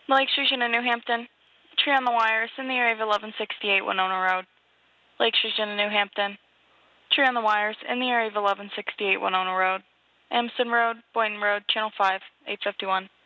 Lake Station in New Hampton. Tree on the wires in the area of 1168 Winona Road. Lake Station in New Hampton. Tree on the wires in the area of 1168 Winona Road. Amston Road, Boynton Road, Channel 5, 851.